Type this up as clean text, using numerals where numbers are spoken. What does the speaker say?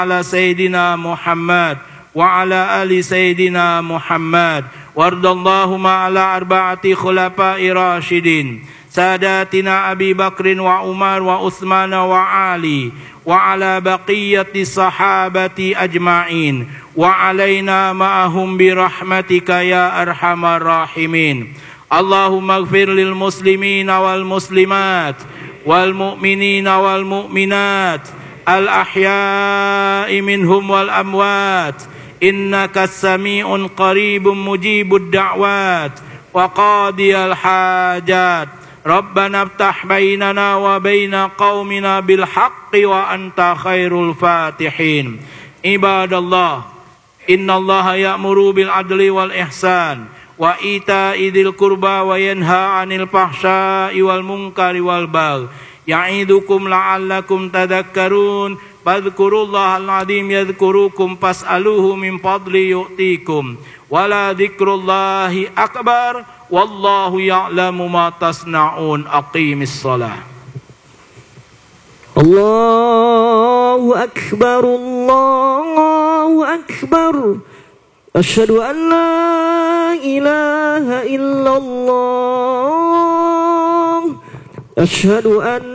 على سيدنا محمد وعلى آل سيدنا محمد وارض اللهم على أربعة خلفاء راشدين ساداتنا أبي بكر وعمر وعثمان وعلي وعلى بقية الصحابة أجمعين وعلينا معهم برحمتك يا أرحم الراحمين. اللهم اغفر للمسلمين والمسلمات والمؤمنين والمؤمنات الأحياء منهم والأموات إنك السميع قريب مجيب الدعوات وقاضي الحاجات. ربنا افتح بيننا وبين قومنا بالحق وأنت خير الفاتحين. عباد الله إن الله يأمر بالعدل والإحسان وإيتاء ذي القربى وينهى عن الفحشاء والمنكر والبغي يعظكم لعلكم تذكرون. فاذكروا الله العظيم يذكركم فاسألوه من فضله يؤتيكم ولا ذكر الله أكبر والله يعلم ما تصنعون. أقيم الصلاة. الله أكبر الله أكبر. أشهد أن لا إله إلا الله. أشهد أن